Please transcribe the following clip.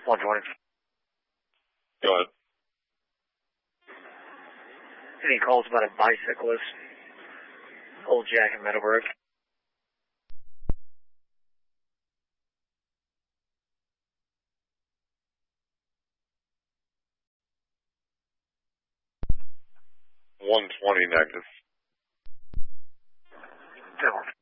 120. Go ahead. Any calls about a bicyclist? Old Jack in Meadowbrook. -120 negative. Dylan.